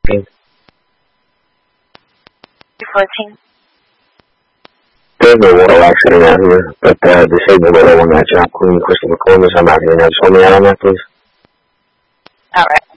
14. 14. There's a water accident out here, but disabled auto on that job. Queen Christopher Columbus, I'm out here now. Just hold me out on that, please. All right.